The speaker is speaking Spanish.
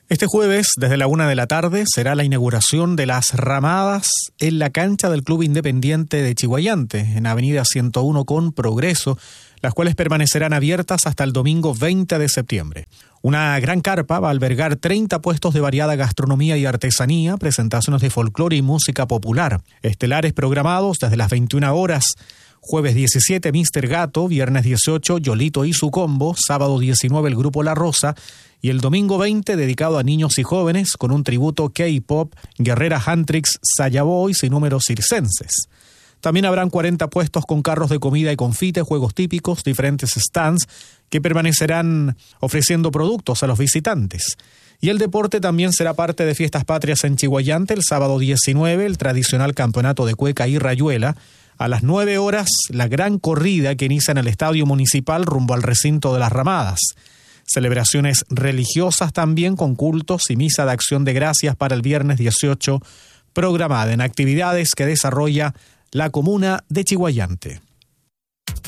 Este jueves, desde la 1 de la tarde, será la inauguración de las ramadas en la cancha del Club Independiente de Chiguayante, en Avenida 101 con Progreso, las cuales permanecerán abiertas hasta el domingo 20 de septiembre. Una gran carpa va a albergar 30 puestos de variada gastronomía y artesanía, presentaciones de folclore y música popular. Estelares programados desde las 21 horas. Jueves 17, Mr. Gato, viernes 18, Yolito y su combo, sábado 19, el grupo La Rosa, y el domingo 20, dedicado a niños y jóvenes, con un tributo K-pop, Guerrera Huntrix, Sayaboys y números circenses. También habrán 40 puestos con carros de comida y confite, juegos típicos, diferentes stands que permanecerán ofreciendo productos a los visitantes. Y el deporte también será parte de Fiestas Patrias en Chiguayante, el sábado 19, el tradicional campeonato de cueca y rayuela. A las 9 horas, la gran corrida que inicia en el Estadio Municipal rumbo al recinto de las Ramadas. Celebraciones religiosas también con cultos y misa de acción de gracias para el viernes 18, programada en actividades que desarrolla la comuna de Chiguayante.